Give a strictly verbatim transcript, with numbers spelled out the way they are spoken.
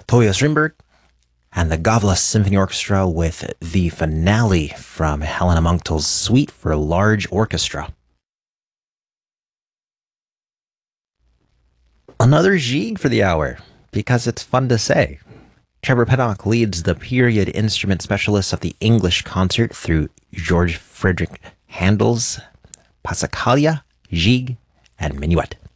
Toyo Strindberg, and the Gavla Symphony Orchestra with the finale from Helena Munktell's Suite for Large Orchestra. Another Gigue for the hour, because it's fun to say. Trevor Pinnock leads the period instrument specialists of the English concert through George Frederick Handel's Passacaglia, Gigue, and Minuet.